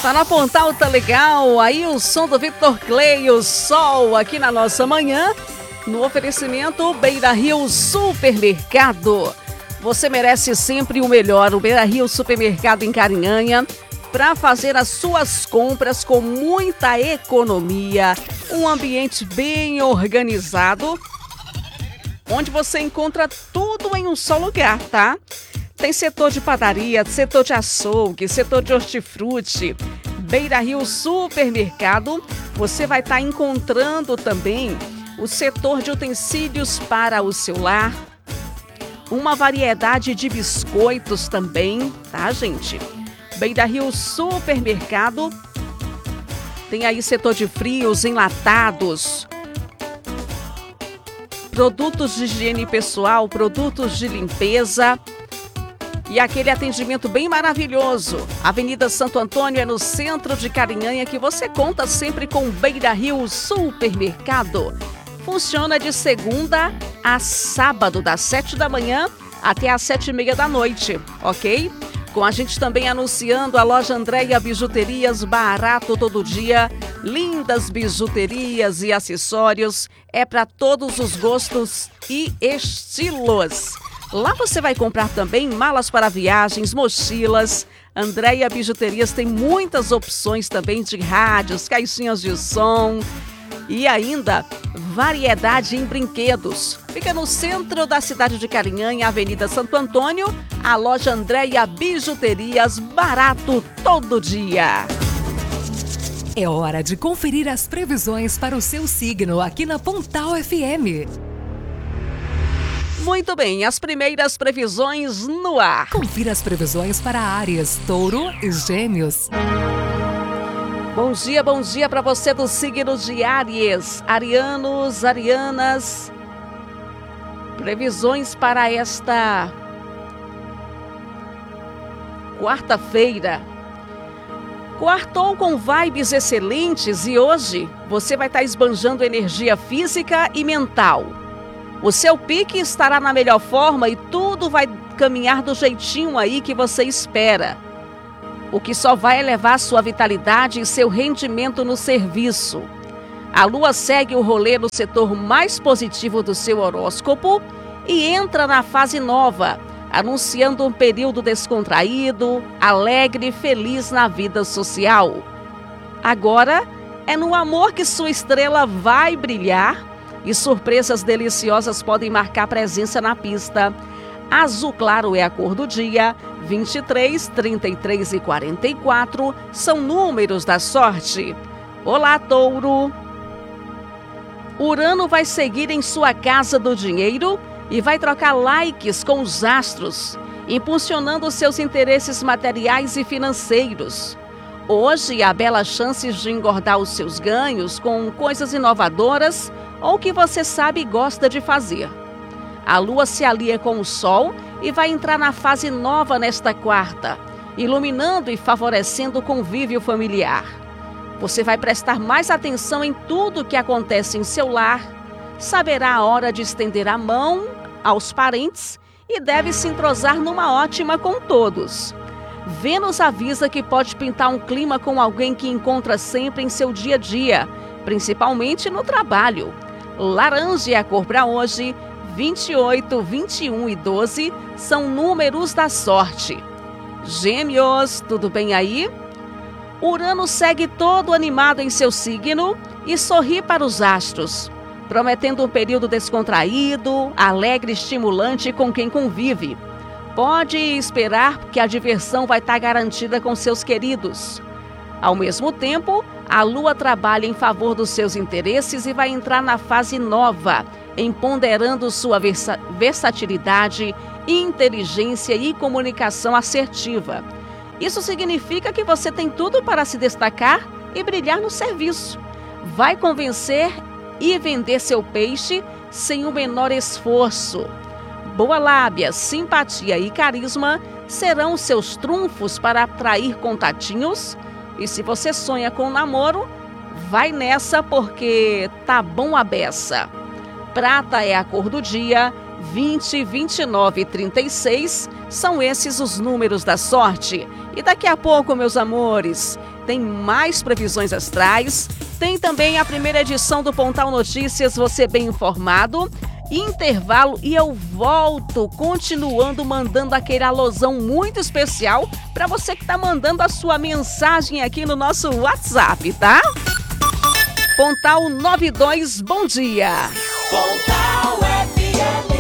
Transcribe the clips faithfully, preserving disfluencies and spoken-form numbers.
Tá na Pontal, tá legal. Aí o som do Victor Clay, o sol aqui na nossa manhã. No oferecimento Beira Rio Supermercado. Você merece sempre o melhor. O Beira Rio Supermercado em Carinhanha. Para fazer as suas compras com muita economia. Um ambiente bem organizado. Onde você encontra tudo em um só lugar, tá? Tem setor de padaria, setor de açougue, setor de hortifruti. Beira Rio Supermercado, você vai estar encontrando também o setor de utensílios para o seu lar. Uma variedade de biscoitos também, tá, gente? Beira Rio Supermercado. Tem aí setor de frios, enlatados. Produtos de higiene pessoal, produtos de limpeza. E aquele atendimento bem maravilhoso. Avenida Santo Antônio é no centro de Carinhanha, que você conta sempre com Beira Rio Supermercado. Funciona de segunda a sábado, das sete da manhã até às sete e meia da noite, ok? Com a gente também anunciando a loja Andréia Bijuterias, barato todo dia. Lindas bijuterias e acessórios. É para todos os gostos e estilos. Lá você vai comprar também malas para viagens, mochilas. Andréia Bijuterias tem muitas opções também de rádios, caixinhas de som e ainda variedade em brinquedos. Fica no centro da cidade de Carinhanha, Avenida Santo Antônio, a loja Andréia Bijuterias, barato todo dia. É hora de conferir as previsões para o seu signo aqui na Pontal F M. Muito bem, as primeiras previsões no ar. Confira as previsões para Áries, Touro e Gêmeos. Bom dia, bom dia para você do signo de Áries. Arianos, arianas. Previsões para esta quarta-feira. Quartou com vibes excelentes e hoje você vai estar esbanjando energia física e mental. O seu pique estará na melhor forma e tudo vai caminhar do jeitinho aí que você espera. O que só vai elevar sua vitalidade e seu rendimento no serviço. A lua segue o rolê no setor mais positivo do seu horóscopo e entra na fase nova, anunciando um período descontraído, alegre e feliz na vida social. Agora é no amor que sua estrela vai brilhar. E surpresas deliciosas podem marcar presença na pista. Azul claro é a cor do dia. vinte e três, trinta e três e quarenta e quatro são números da sorte. Olá, Touro! Urano vai seguir em sua casa do dinheiro e vai trocar likes com os astros, impulsionando seus interesses materiais e financeiros. Hoje há belas chances de engordar os seus ganhos com coisas inovadoras ou que você sabe e gosta de fazer. A lua se alia com o sol e vai entrar na fase nova nesta quarta, iluminando e favorecendo o convívio familiar. Você vai prestar mais atenção em tudo que acontece em seu lar, saberá a hora de estender a mão aos parentes e deve se entrosar numa ótima com todos. Vênus avisa que pode pintar um clima com alguém que encontra sempre em seu dia a dia, principalmente no trabalho. Laranja é a cor para hoje. vinte e oito, vinte e um e doze são números da sorte. Gêmeos, tudo bem aí? Urano segue todo animado em seu signo e sorri para os astros, prometendo um período descontraído, alegre e estimulante com quem convive. Pode esperar que a diversão vai estar garantida com seus queridos. Ao mesmo tempo, a lua trabalha em favor dos seus interesses e vai entrar na fase nova, empoderando sua versa- versatilidade, inteligência e comunicação assertiva. Isso significa que você tem tudo para se destacar e brilhar no serviço. Vai convencer e vender seu peixe sem o menor esforço. Boa lábia, simpatia e carisma serão os seus trunfos para atrair contatinhos. E se você sonha com namoro, vai nessa porque tá bom a beça. Prata é a cor do dia. vinte, vinte e nove e trinta e seis são esses os números da sorte. E daqui a pouco, meus amores, tem mais previsões astrais, tem também a primeira edição do Pontal Notícias, você bem informado, intervalo e eu volto continuando mandando aquele alôzão muito especial para você que está mandando a sua mensagem aqui no nosso WhatsApp, tá? Pontal noventa e dois, bom dia! Pontal F M.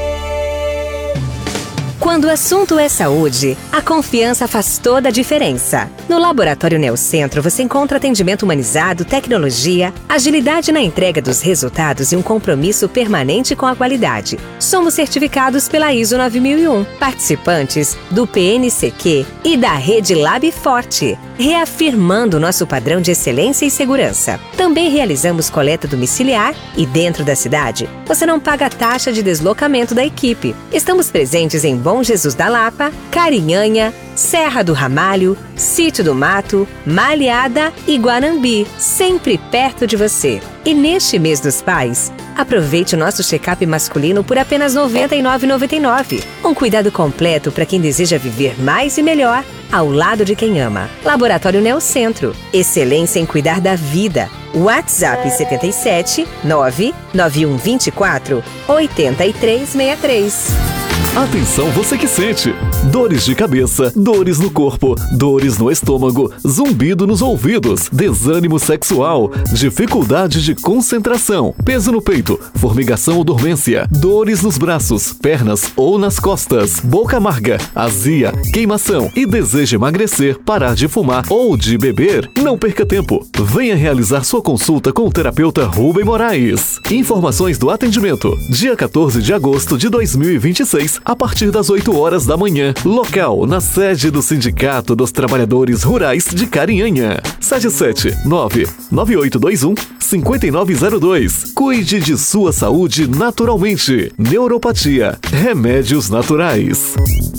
Quando o assunto é saúde, a confiança faz toda a diferença. No Laboratório Neocentro você encontra atendimento humanizado, tecnologia, agilidade na entrega dos resultados e um compromisso permanente com a qualidade. Somos certificados pela I S O nove mil e um, participantes do P N C Q e da Rede Lab Forte, reafirmando nosso padrão de excelência e segurança. Também realizamos coleta domiciliar e dentro da cidade, você não paga a taxa de deslocamento da equipe. Estamos presentes em Bom Jesus da Lapa, Carinhanha, Serra do Ramalho, Sítio do Mato, Malhada e Guanambi, sempre perto de você. E neste mês dos pais, aproveite o nosso check-up masculino por apenas noventa e nove reais e noventa e nove centavos. Um cuidado completo para quem deseja viver mais e melhor, ao lado de quem ama. Laboratório Neocentro, excelência em cuidar da vida. WhatsApp setenta e sete, nove nove um dois quatro, oito três seis três. Atenção você que sente dores de cabeça, dores no corpo, dores no estômago, zumbido nos ouvidos, desânimo sexual, dificuldade de concentração, peso no peito, formigação ou dormência, dores nos braços, pernas ou nas costas, boca amarga, azia, queimação e deseja emagrecer, parar de fumar ou de beber. Não perca tempo. Venha realizar sua consulta com o terapeuta Rubem Moraes. Informações do atendimento. Dia quatorze de agosto de dois mil e vinte e seis, a partir das oito horas da manhã. Local na sede do Sindicato dos Trabalhadores Rurais de Carinhanha. sete sete nove nove oito dois um cinco nove zero dois. Cuide de sua saúde naturalmente. Neuropatia. Remédios naturais.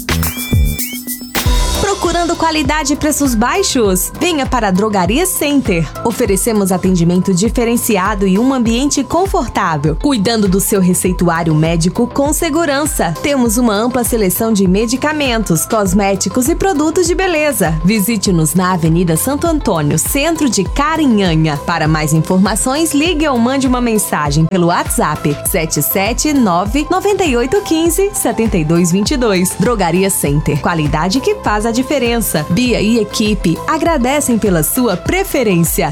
Procurando qualidade e preços baixos? Venha para a Drogaria Center. Oferecemos atendimento diferenciado e um ambiente confortável, cuidando do seu receituário médico com segurança. Temos uma ampla seleção de medicamentos, cosméticos e produtos de beleza. Visite-nos na Avenida Santo Antônio, centro de Carinhanha. Para mais informações, ligue ou mande uma mensagem pelo WhatsApp sete sete nove nove oito um cinco sete dois dois dois. Drogaria Center. Qualidade que faz a diferença. Bia e equipe agradecem pela sua preferência.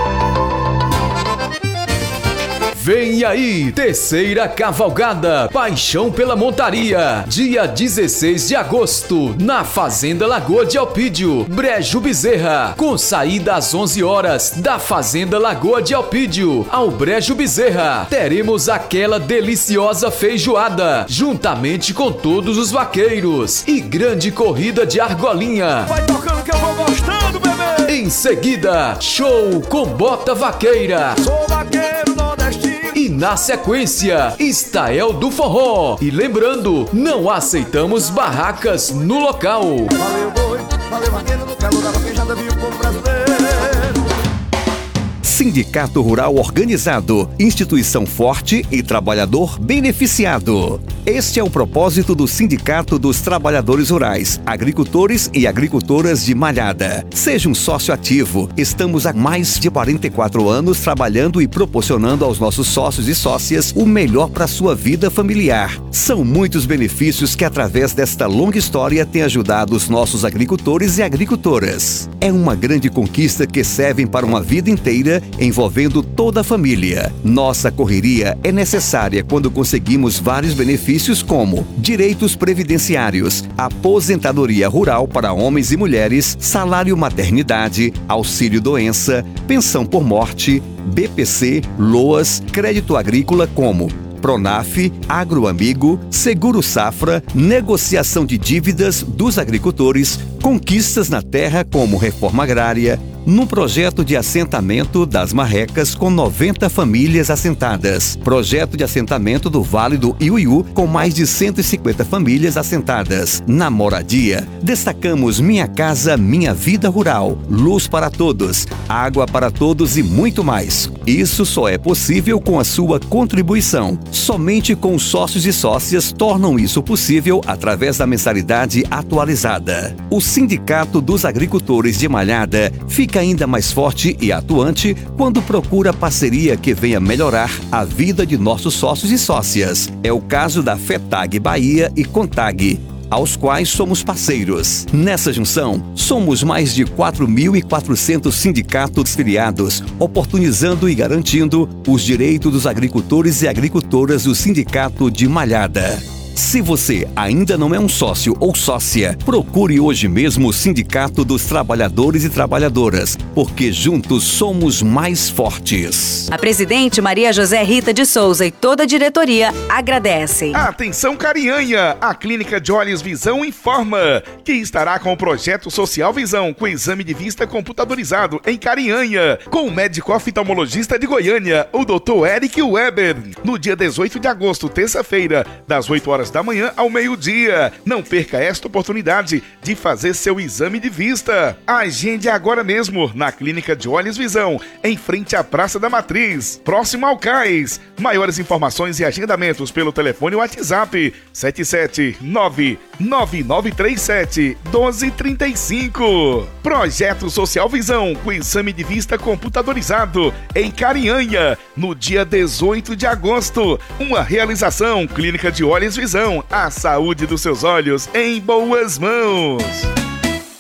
Vem aí, terceira cavalgada Paixão pela Montaria, dia dezesseis de agosto, na Fazenda Lagoa de Alpídio, Brejo Bezerra, com saída às onze horas da Fazenda Lagoa de Alpídio ao Brejo Bezerra. Teremos aquela deliciosa feijoada, juntamente com todos os vaqueiros, e grande corrida de argolinha. Vai tocando que eu vou gostando, bebê! Em seguida, show com bota vaqueira. Sou vaqueiro nordestino. E na sequência, Estael do Forró. E lembrando, não aceitamos barracas no local. Valeu, boi, valeu, vaqueiro, no calor da vaquejada, viu o povo brasileiro. Sindicato Rural Organizado, instituição forte e trabalhador beneficiado. Este é o propósito do Sindicato dos Trabalhadores Rurais, Agricultores e Agricultoras de Malhada. Seja um sócio ativo. Estamos há mais de quarenta e quatro anos trabalhando e proporcionando aos nossos sócios e sócias o melhor para a sua vida familiar. São muitos benefícios que, através desta longa história, têm ajudado os nossos agricultores e agricultoras. É uma grande conquista que serve para uma vida inteira, envolvendo toda a família. Nossa correria é necessária quando conseguimos vários benefícios como direitos previdenciários, aposentadoria rural para homens e mulheres, salário maternidade, auxílio doença, pensão por morte, B P C, LOAS, crédito agrícola como Pronaf, Agroamigo, Seguro Safra, negociação de dívidas dos agricultores, conquistas na terra como reforma agrária, num projeto de assentamento das Marrecas com noventa famílias assentadas, projeto de assentamento do Vale do Iuiú com mais de cento e cinquenta famílias assentadas. Na moradia, destacamos Minha Casa Minha Vida Rural, luz para todos, água para todos e muito mais. Isso só é possível com a sua contribuição. Somente com sócios e sócias tornam isso possível através da mensalidade atualizada. O Sindicato dos Agricultores de Malhada fica ainda mais forte e atuante quando procura parceria que venha melhorar a vida de nossos sócios e sócias. É o caso da FETAG Bahia e CONTAG, aos quais somos parceiros. Nessa junção, somos mais de quatro mil e quatrocentos sindicatos filiados, oportunizando e garantindo os direitos dos agricultores e agricultoras do Sindicato de Malhada. Se você ainda não é um sócio ou sócia, procure hoje mesmo o Sindicato dos Trabalhadores e Trabalhadoras, porque juntos somos mais fortes. A presidente Maria José Rita de Souza e toda a diretoria agradecem. Atenção Carianha! A Clínica de Olhos Visão informa que estará com o projeto Social Visão, com exame de vista computadorizado em Carianha, com o médico oftalmologista de Goiânia, o doutor Eric Weber, no dia dezoito de agosto, terça-feira, das oito horas da manhã ao meio-dia. Não perca esta oportunidade de fazer seu exame de vista. Agende agora mesmo na Clínica de Olhos Visão, em frente à Praça da Matriz, próximo ao Cais. Maiores informações e agendamentos pelo telefone WhatsApp sete sete nove nove nove três sete um dois três cinco. Projeto Social Visão, com exame de vista computadorizado em Carianha, no dia dezoito de agosto. Uma realização Clínica de Olhos Visão, a saúde dos seus olhos em boas mãos.